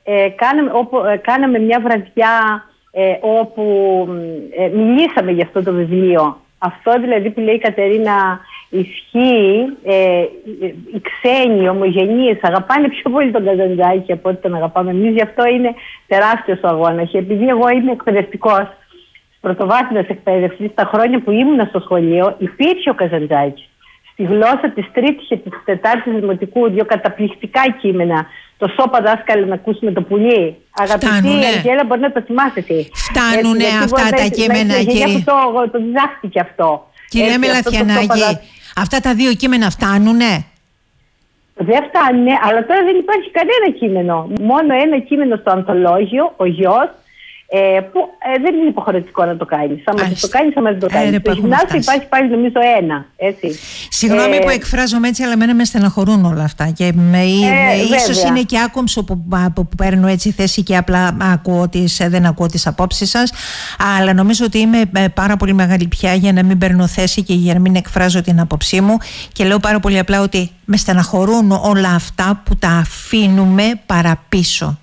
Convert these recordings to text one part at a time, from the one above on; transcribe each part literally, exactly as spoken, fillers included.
ε, κάναμε, όπου, ε, κάναμε μια βραδιά ε, όπου ε, μιλήσαμε για αυτό το βιβλίο. Αυτό δηλαδή που λέει η Κατερίνα ισχύει. Ε, οι ξένοι, οι ομογενείς αγαπάνε πιο πολύ τον Καζαντζάκη από ό,τι τον αγαπάμε εμείς. Γι' αυτό είναι τεράστιος ο αγώνας. Και επειδή εγώ είμαι εκπαιδευτικός, πρωτοβάθμιας εκπαίδευσης, τα χρόνια που ήμουν στο σχολείο υπήρχε ο Καζαντζάκης. Στη γλώσσα της Τρίτης και της Τετάρτης Δημοτικού, δύο καταπληκτικά κείμενα. Το Σώπα δάσκαλε να ακούσουμε το πουλί. Αγαπητή Αγγέλα, μπορεί να το θυμάστε εσύ. Φτάνουνε έτσι, αυτά τα κείμενα, κύριε. Το, το διδάχτηκε αυτό. Κυρία Μελαθιανάκη, αυτά τα δύο κείμενα φτάνουνε? Δεν φτάνουν, αλλά τώρα δεν υπάρχει κανένα κείμενο. Μόνο ένα κείμενο στο ανθολόγιο, ο γιος, ε, που ε, δεν είναι υποχρεωτικό να το κάνει. Αν δεν το κάνει, θα μας το κάνει. Στο γυμνάσιο υπάρχει πάλι νομίζω ένα. Έτσι. Συγγνώμη ε, που εκφράζομαι έτσι, αλλά εμένα με στεναχωρούν όλα αυτά. Και με, ε, ίσως είναι και άκομψο που, που, που παίρνω έτσι θέση και απλά ακούω τις, δεν ακούω τις απόψεις σας. Αλλά νομίζω ότι είμαι πάρα πολύ μεγάλη πια για να μην παίρνω θέση και για να μην εκφράζω την άποψή μου. Και λέω πάρα πολύ απλά ότι με στεναχωρούν όλα αυτά που τα αφήνουμε παραπίσω.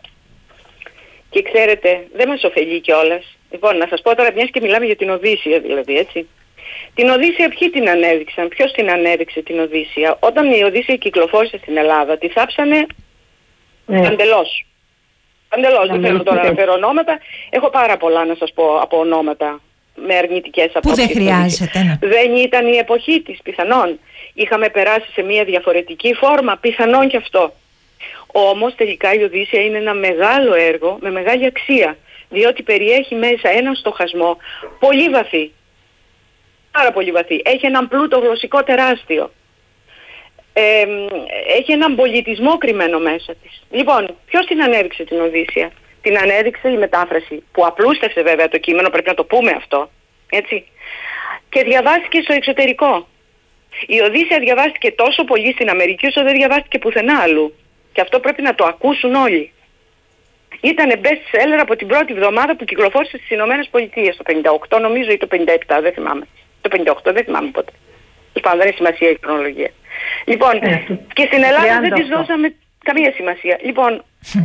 Και ξέρετε, δεν μας ωφελεί κιόλας. Λοιπόν, να σας πω τώρα, μιας και μιλάμε για την Οδύσσεια δηλαδή, έτσι. Την Οδύσσεια ποιοι την ανέδειξαν, ποιος την ανέδειξε την Οδύσσεια? Όταν η Οδύσσεια κυκλοφόρησε στην Ελλάδα, τη θάψανε ναι. Παντελώς. Παντελώς, δεν θέλω τώρα να φέρω ονόματα. Έχω πάρα πολλά να σας πω από ονόματα με αρνητικές απόψεις. Που δεν χρειάζεται. Ναι. Δεν ήταν η εποχή της, πιθανόν. Είχαμε περάσει σε μια διαφορετική φόρμα, πιθανόν κι αυτό. Όμως τελικά η Οδύσσεια είναι ένα μεγάλο έργο με μεγάλη αξία, διότι περιέχει μέσα έναν στοχασμό πολύ βαθύ, πάρα πολύ βαθύ. Έχει έναν πλούτο γλωσσικό τεράστιο, ε, έχει έναν πολιτισμό κρυμμένο μέσα της. Λοιπόν, ποιος την ανέδειξε την Οδύσσεια? Την ανέδειξε η μετάφραση, που απλούστευσε βέβαια το κείμενο, πρέπει να το πούμε αυτό, έτσι, και διαβάστηκε στο εξωτερικό. Η Οδύσσεια διαβάστηκε τόσο πολύ στην Αμερική όσο δεν διαβάστηκε πουθενά αλλού. Και αυτό πρέπει να το ακούσουν όλοι. Ήτανε best seller από την πρώτη εβδομάδα που κυκλοφόρησε στις Ηνωμένες Πολιτείες, το πενήντα οκτώ νομίζω ή το πενήντα επτά, δεν θυμάμαι. Το πενήντα οκτώ δεν θυμάμαι πότε. Λοιπόν, δεν έχει σημασία η χρονολογία. Λοιπόν, και στην Ελλάδα δεν της δώσαμε καμία σημασία. Λοιπόν,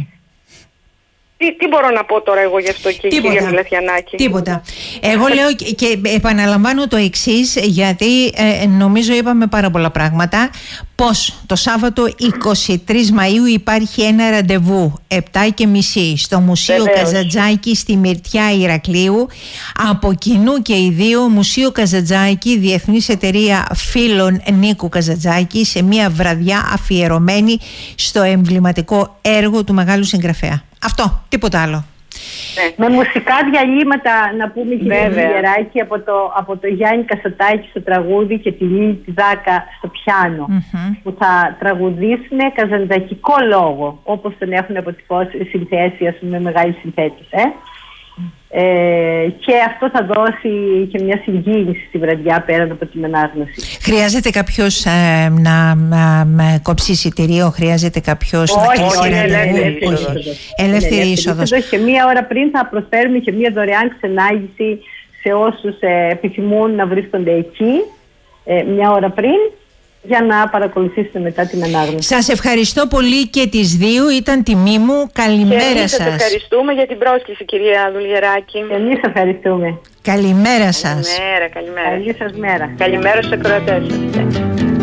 Τι, τι μπορώ να πω τώρα εγώ γι' αυτό και η κυρία Μελαθιανάκη? Τίποτα. Εγώ λέω και, και επαναλαμβάνω το εξής, γιατί ε, νομίζω είπαμε πάρα πολλά πράγματα. Πως το Σάββατο είκοσι τρεις Μαΐου υπάρχει ένα ραντεβού επτά και μισή στο Μουσείο Βεβαίως. Καζαντζάκη στη Μυρτιά Ηρακλείου. Από κοινού και οι δύο, Μουσείο Καζαντζάκη, Διεθνής Εταιρεία Φίλων Νίκου Καζαντζάκη, σε μια βραδιά αφιερωμένη στο εμβληματικό έργο του μεγάλου συγγραφέα. Αυτό, τίποτα άλλο. Ναι. Με μουσικά διαλύματα, να πούμε, κυρία Βιγεράκη, από το, από το Γιάννη Κασοτάκη στο τραγούδι και τη Λίλη τη Δάκα στο πιάνο, mm-hmm. που θα τραγουδήσουν καζαντζακικό λόγο, όπως τον έχουν αποτυπώσει συνθέσει, ας πούμε, μεγάλοι συνθέτες. Ε? Ε, και αυτό θα δώσει και μια συγκίνηση στη βραδιά πέραν από την ανάγνωση. Χρειάζεται κάποιος ε, να, να, να κόψει εισιτήριο? Χρειάζεται κάποιος όχι, να κλείσει όχι, ραντεβού? Ελεύθερη είσοδος. Και μία ώρα πριν θα προσφέρουμε και μία δωρεάν ξενάγηση σε όσους ε, επιθυμούν να βρίσκονται εκεί, ε, μια ώρα πριν, για να παρακολουθήσετε μετά την ανάγνωση. Σας ευχαριστώ πολύ και τις δύο. Ήταν τιμή μου. Καλημέρα σας. Εμείς σας ευχαριστούμε για την πρόσκληση, κυρία Δουλιεράκη. Εμείς ευχαριστούμε. Καλημέρα σας. Καλημέρα, καλημέρα. Καλή σας μέρα. Καλημέρα στους ακροατές σας.